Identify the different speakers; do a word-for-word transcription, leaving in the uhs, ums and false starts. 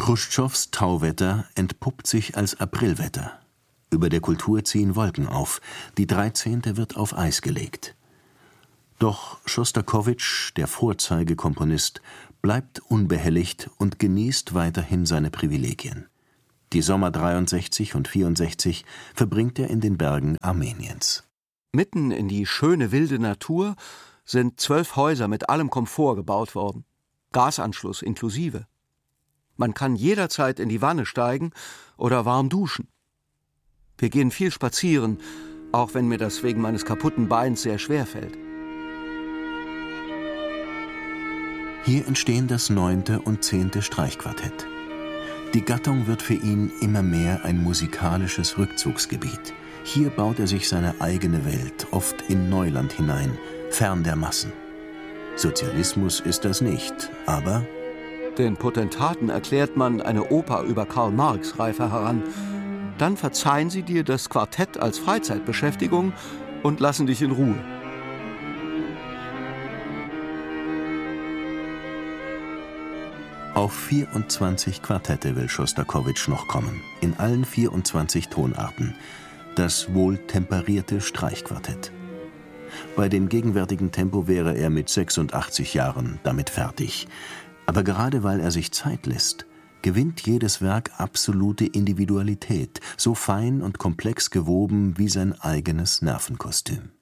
Speaker 1: Chruschtschows Tauwetter entpuppt sich als Aprilwetter. Über der Kultur ziehen Wolken auf, die dreizehnte wird auf Eis gelegt. Doch Schostakowitsch, der Vorzeigekomponist, bleibt unbehelligt und genießt weiterhin seine Privilegien. Die Sommer dreiundsechzig und vierundsechzig verbringt er in den Bergen Armeniens.
Speaker 2: Mitten in die schöne wilde Natur sind zwölf Häuser mit allem Komfort gebaut worden. Gasanschluss inklusive. Man kann jederzeit in die Wanne steigen oder warm duschen. Wir gehen viel spazieren, auch wenn mir das wegen meines kaputten Beins sehr schwer fällt.
Speaker 1: Hier entstehen das neunte und zehnte Streichquartett. Die Gattung wird für ihn immer mehr ein musikalisches Rückzugsgebiet. Hier baut er sich seine eigene Welt, oft in Neuland hinein, fern der Massen. Sozialismus ist das nicht, aber...
Speaker 2: Den Potentaten erklärt man eine Oper über Karl Marx reifer heran. Dann verzeihen sie dir das Quartett als Freizeitbeschäftigung und lassen dich in Ruhe.
Speaker 1: Auf vierundzwanzig Quartette will Schostakowitsch noch kommen, in allen vierundzwanzig Tonarten. Das wohltemperierte Streichquartett. Bei dem gegenwärtigen Tempo wäre er mit sechsundachtzig Jahren damit fertig. Aber gerade weil er sich Zeit lässt, gewinnt jedes Werk absolute Individualität, so fein und komplex gewoben wie sein eigenes Nervenkostüm.